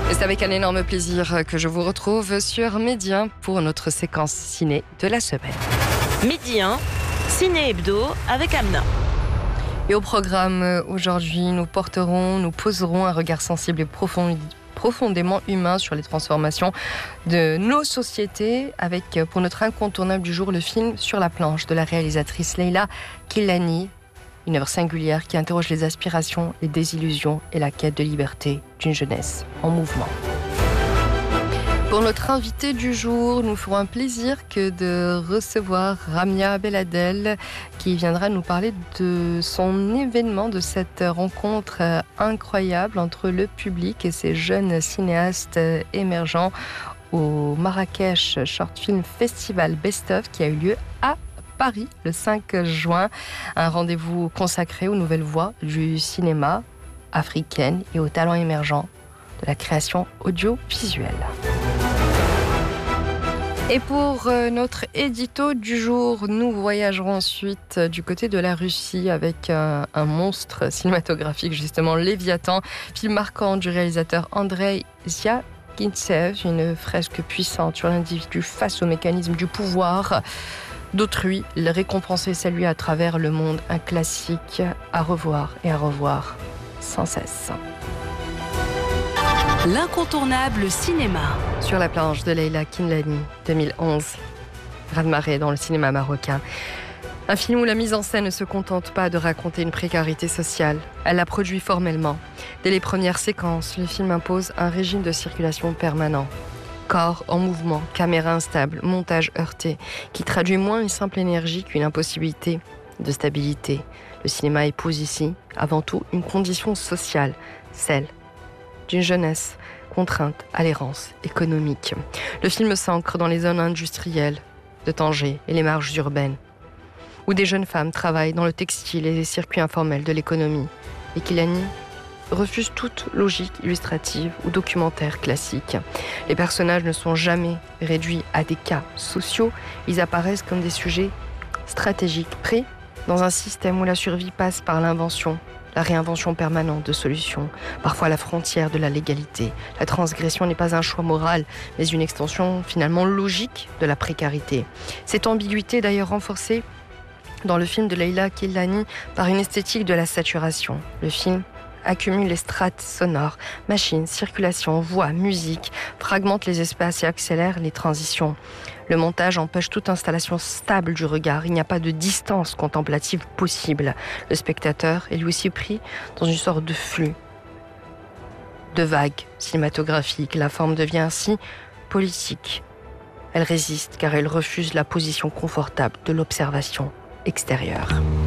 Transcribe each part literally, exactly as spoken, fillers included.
Et c'est avec un énorme plaisir que je vous retrouve sur Midi un pour notre séquence ciné de la semaine. Midi un, Ciné Hebdo avec Amna. Et au programme aujourd'hui, nous porterons, nous poserons un regard sensible et profond, profondément humain sur les transformations de nos sociétés avec, pour notre incontournable du jour, le film Sur la planche de la réalisatrice Leila Killani. Une œuvre singulière qui interroge les aspirations, les désillusions et la quête de liberté d'une jeunesse en mouvement. Pour notre invité du jour, nous ferons un plaisir que de recevoir Ramia Beladel qui viendra nous parler de son événement, de cette rencontre incroyable entre le public et ces jeunes cinéastes émergents au Marrakech Short Film Festival Best of qui a eu lieu à Paris le cinq juin, un rendez-vous consacré aux nouvelles voies du cinéma africaine et aux talents émergents de la création audiovisuelle. Et pour notre édito du jour, nous voyagerons ensuite du côté de la Russie avec un, un monstre cinématographique, justement Léviathan, film marquant du réalisateur Andrei Zhyagintsev, une fresque puissante sur l'individu face au mécanisme du pouvoir d'autrui, le récompenser, saluer à travers le monde, un classique à revoir et à revoir sans cesse. L'incontournable cinéma. Sur la planche de Leila Killani, deux mille onze, raz-de-marée dans le cinéma marocain. Un film où la mise en scène ne se contente pas de raconter une précarité sociale. Elle la produit formellement. Dès les premières séquences, le film impose un régime de circulation permanent. Corps en mouvement, caméra instable, montage heurté, qui traduit moins une simple énergie qu'une impossibilité de stabilité. Le cinéma épouse ici, avant tout, une condition sociale, celle d'une jeunesse contrainte à l'errance économique. Le film s'ancre dans les zones industrielles de Tanger et les marges urbaines, où des jeunes femmes travaillent dans le textile et les circuits informels de l'économie, et Killani refuse toute logique illustrative ou documentaire classique. Les personnages ne sont jamais réduits à des cas sociaux, ils apparaissent comme des sujets stratégiques, pris dans un système où la survie passe par l'invention, la réinvention permanente de solutions, parfois à la frontière de la légalité. La transgression n'est pas un choix moral, mais une extension finalement logique de la précarité. Cette ambiguïté est d'ailleurs renforcée dans le film de Leila Killani par une esthétique de la saturation. Le film accumule les strates sonores, machines, circulation, voix, musique, fragmente les espaces et accélère les transitions. Le montage empêche toute installation stable du regard. Il n'y a pas de distance contemplative possible. Le spectateur est lui aussi pris dans une sorte de flux, de vagues cinématographiques. La forme devient ainsi politique. Elle résiste car elle refuse la position confortable de l'observation extérieure.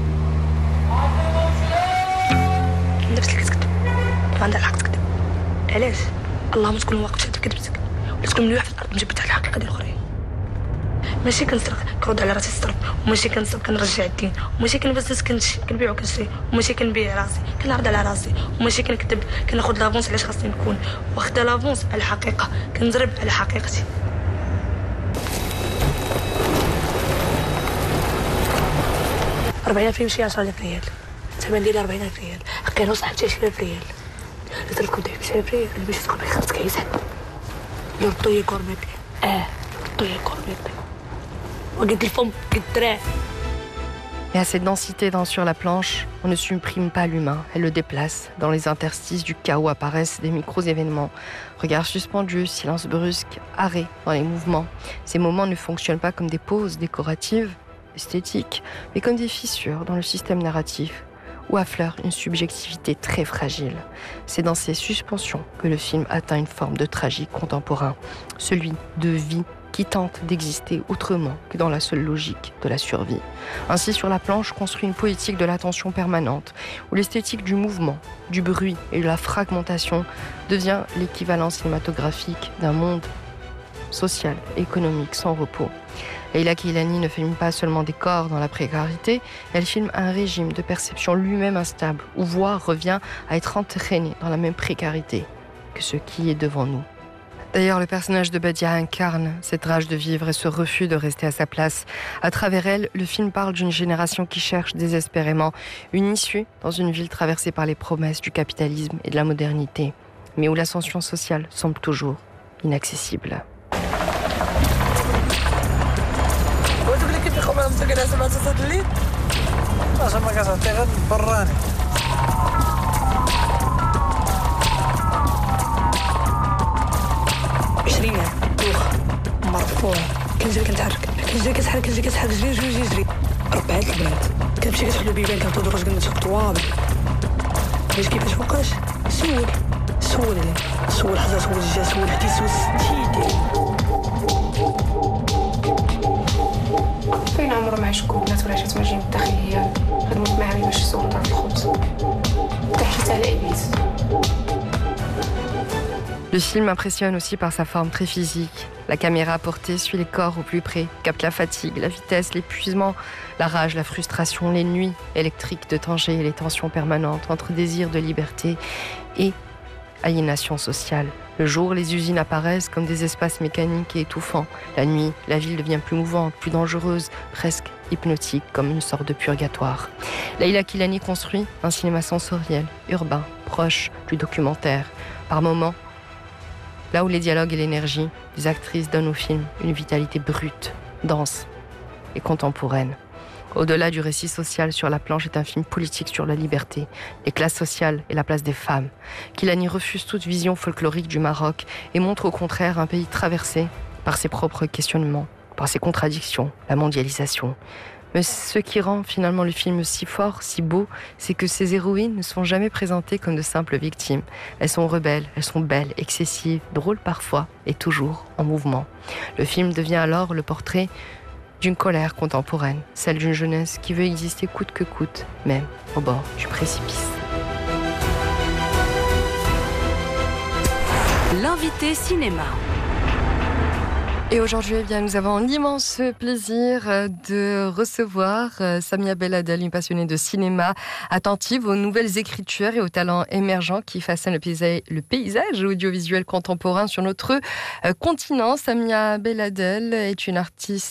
نفس اللي كتكتب ما عندها الحق تكتب علاش اللهم تكون واقف شاد في كتبتك ولا تكون ملوح في الارض مجبت على الحقيقه ديال الاخرين ماشي كنسرق كنرد على راسي الصرف وماشي كنصب كنرجع الدين وماشي كنبزز كنشري كنبيع وكنشري وماشي كنبيع راسي كنعرض على راسي وماشي كنكذب كناخذ لافونس علاش خاصني نكون واخدا لافونس على الحقيقه كنضرب على حقيقتي أربعين ألف يمشي عشرة آلاف ريال ثمن ديال أربعين ألف ريال حقي له صاحبتي عشرين ألف ريال لازم تكون عشرين ألف ريال اللي باش تكون خاصك عيسان يرطو يكورميت اه يرطو يكورميت وقد الفم قد الدراع. Et à cette densité dans Sur la planche, on ne supprime pas l'humain, elle le déplace. Dans les interstices du chaos apparaissent des micros-événements. Regards suspendus, silence brusque, arrêt dans les mouvements. Ces moments ne fonctionnent pas comme des pauses décoratives, esthétiques, mais comme des fissures dans le système narratif, où affleure une subjectivité très fragile. C'est dans ces suspensions que le film atteint une forme de tragique contemporain, celui de vie qui tente d'exister autrement que dans la seule logique de la survie. Ainsi, Sur la planche construit une poétique de l'attention permanente, où l'esthétique du mouvement, du bruit et de la fragmentation devient l'équivalent cinématographique d'un monde social et économique sans repos. Leila Killani ne filme pas seulement des corps dans la précarité, elle filme un régime de perception lui-même instable, où voir revient à être entraîné dans la même précarité que ce qui est devant nous. D'ailleurs, le personnage de Badia incarne cette rage de vivre et ce refus de rester à sa place. À travers elle, le film parle d'une génération qui cherche désespérément une issue dans une ville traversée par les promesses du capitalisme et de la modernité. mais où l'ascension sociale semble toujours inaccessible. عشرين دوخ مرفوع كنجري كنتحرك كنجري كنتحرك كنجري كنتحرك جري جري جري جري ربعة البنات كنمشي كتحل البيبان كنعطيو دروج كنمشي طوابل باش كيفاش فوقاش سول سول عليه سول حزا سول جا سول حتى سول ستيدي فين عمره مع شكون بنات ولا جات مجيم الداخلية خدمت معها باش تسوق طرف الخبز تحيت على إبليس. Le film impressionne aussi par sa forme très physique. La caméra portée suit les corps au plus près, capte la fatigue, la vitesse, l'épuisement, la rage, la frustration, les nuits électriques de Tanger et les tensions permanentes entre désir de liberté et aliénation sociale. Le jour, les usines apparaissent comme des espaces mécaniques et étouffants. La nuit, la ville devient plus mouvante, plus dangereuse, presque hypnotique, comme une sorte de purgatoire. Leïla Kilani construit un cinéma sensoriel, urbain, proche du documentaire. Par moments, là où les dialogues et l'énergie des actrices donnent au film une vitalité brute, dense et contemporaine. Au-delà du récit social sur la planche est un film politique sur la liberté, les classes sociales et la place des femmes. Kilani refuse toute vision folklorique du Maroc et montre au contraire un pays traversé par ses propres questionnements, par ses contradictions, la mondialisation. Mais ce qui rend finalement le film si fort, si beau, c'est que ces héroïnes ne sont jamais présentées comme de simples victimes. Elles sont rebelles, elles sont belles, excessives, drôles parfois, et toujours en mouvement. Le film devient alors le portrait d'une colère contemporaine, celle d'une jeunesse qui veut exister coûte que coûte, même au bord du précipice. L'invité cinéma. Et aujourd'hui, eh bien, nous avons l'immense plaisir de recevoir Samia Beladel, une passionnée de cinéma, attentive aux nouvelles écritures et aux talents émergents qui façonnent le paysage, le paysage audiovisuel contemporain sur notre continent. Samia Beladel est une artiste